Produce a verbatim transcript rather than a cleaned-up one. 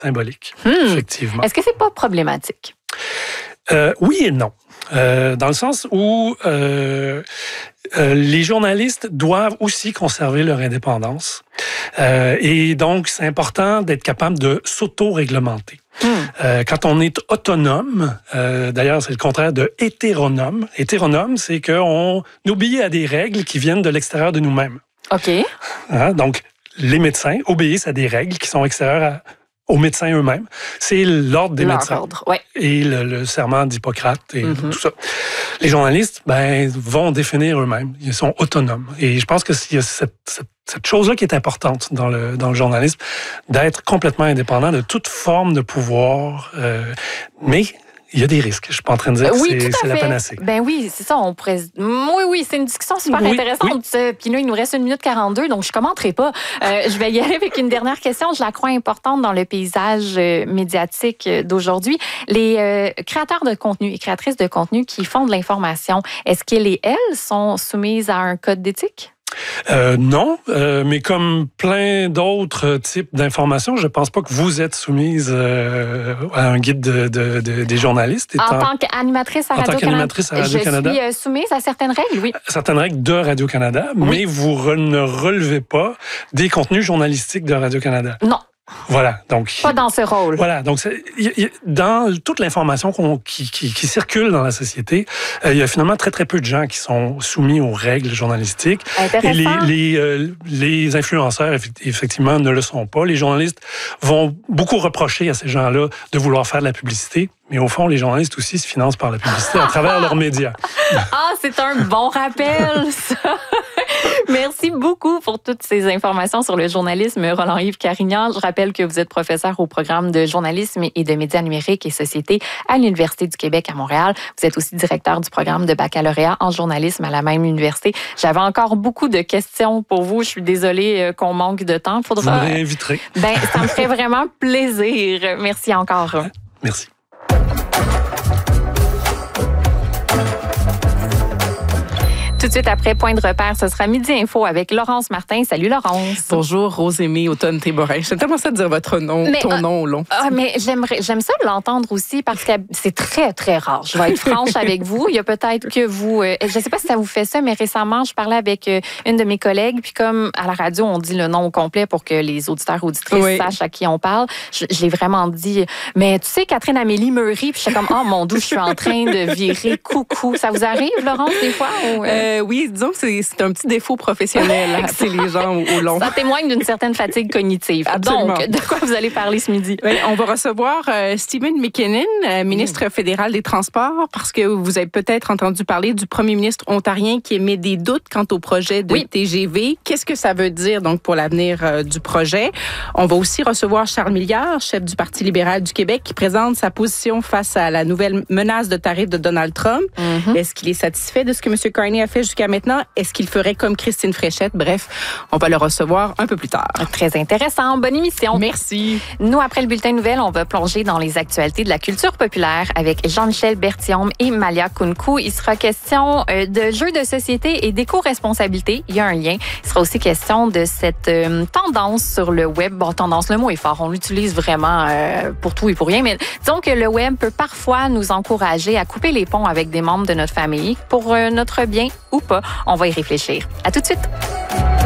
symbolique, Hmm. effectivement. Est-ce que c'est pas problématique? Euh, oui et non. Euh, dans le sens où euh, euh, les journalistes doivent aussi conserver leur indépendance. Euh, et donc, c'est important d'être capable de s'auto-réglementer. Hmm. Euh, quand on est autonome, euh, d'ailleurs, c'est le contraire de hétéronome. Hétéronome, c'est qu'on obéit à des règles qui viennent de l'extérieur de nous-mêmes. OK. Hein? Donc, les médecins obéissent à des règles qui sont extérieures à, aux médecins eux-mêmes. C'est l'ordre des Leur médecins. ordre, ouais. Et le, le serment d'Hippocrate et Mm-hmm. tout ça. Les journalistes, ben, vont définir eux-mêmes. Ils sont autonomes. Et je pense que s'il y a cette, cette, cette chose-là qui est importante dans le, dans le journalisme, d'être complètement indépendant de toute forme de pouvoir. Euh, mais il y a des risques. Je suis pas en train de dire Oui, que c'est, tout à c'est la fait. panacée. Ben oui, c'est ça. On pourrait... Oui, oui, c'est une discussion super Oui, intéressante. Euh, Puis là, il nous reste une minute quarante-deux, donc je commenterai pas. Euh, je vais y aller avec une dernière question. Je la crois importante dans le paysage euh, médiatique euh, d'aujourd'hui. Les euh, créateurs de contenu et créatrices de contenu qui font de l'information, est-ce qu'elles et elles sont soumises à un code d'éthique? Euh, non, euh, mais comme plein d'autres types d'informations, je pense pas que vous êtes soumise euh, à un guide de, de, de, des journalistes. En Étant, tant qu'animatrice à en tant Radio-Canada, qu'animatrice à Radio-Canada. je suis euh, soumise à certaines règles, oui. certaines règles de Radio-Canada, Oui. mais vous re- ne relevez pas des contenus journalistiques de Radio-Canada. Non, Voilà, donc... pas dans ce rôle. Voilà, donc c'est, y, y, dans toute l'information qu'on, qui, qui, qui circule dans la société, euh, il y a finalement très très peu de gens qui sont soumis aux règles journalistiques. Intéressant. Et les, les, euh, les influenceurs, effectivement, ne le sont pas. Les journalistes vont beaucoup reprocher à ces gens-là de vouloir faire de la publicité, mais au fond, les journalistes aussi se financent par la publicité à travers leurs médias. Ah, c'est un bon rappel, ça! Merci beaucoup pour toutes ces informations sur le journalisme, Roland-Yves Carignan. Je rappelle que vous êtes professeur au programme de journalisme et de médias numériques et société à l'Université du Québec à Montréal. Vous êtes aussi directeur du programme de baccalauréat en journalisme à la même université. J'avais encore beaucoup de questions pour vous. Je suis désolée qu'on manque de temps. Faudra... Vous me réinviterez. Ben, ça me ferait vraiment plaisir. Merci encore. Merci. Tout de suite après Point de repère, ce sera Midi Info avec Laurence Martin. Salut Laurence. Bonjour Rosémée Automne-Théborin. J'aime tellement ça de dire votre nom, Mais, ton euh, nom long. Ah, mais j'aimerais, j'aime ça de l'entendre aussi parce que c'est très, très rare. Je vais être franche avec vous. Il y a peut-être que vous... Euh, je ne sais pas si ça vous fait ça, mais récemment, je parlais avec euh, une de mes collègues. Puis comme à la radio, on dit le nom au complet pour que les auditeurs auditrices Oui. sachent à qui on parle, je, je l'ai vraiment dit. Mais tu sais, Catherine Amélie Meury, puis j'étais comme, oh mon Dieu, je suis en train de virer coucou. Ça vous arrive, Laurence, des fois? Ou, euh... Euh, oui, disons que c'est, c'est un petit défaut professionnel, là, c'est les gens au, au long. Ça témoigne d'une certaine fatigue cognitive. Absolument. Donc, de quoi vous allez parler ce midi? Oui, on va recevoir euh, Stephen McKinnon, euh, ministre fédéral des Transports, parce que vous avez peut-être entendu parler du premier ministre ontarien qui émet des doutes quant au projet de Oui. T G V. Qu'est-ce que ça veut dire donc pour l'avenir euh, du projet? On va aussi recevoir Charles Milliard, chef du Parti libéral du Québec, qui présente sa position face à la nouvelle menace de tarifs de Donald Trump. Mm-hmm. Est-ce qu'il est satisfait de ce que M. Carney a fait jusqu'à maintenant? Est-ce qu'il ferait comme Christine Fréchette? Bref, on va le recevoir un peu plus tard. Très intéressant. Bonne émission. Merci. Nous, après le bulletin de nouvelles, on va plonger dans les actualités de la culture populaire avec Jean-Michel Berthiaume et Malia Kunku. Il sera question euh, de jeux de société et d'éco-responsabilité. Il y a un lien. Il sera aussi question de cette euh, tendance sur le web. Bon, tendance, le mot est fort. On l'utilise vraiment euh, pour tout et pour rien. Mais disons que le web peut parfois nous encourager à couper les ponts avec des membres de notre famille pour euh, notre bien ou pas. On va y réfléchir. À tout de suite.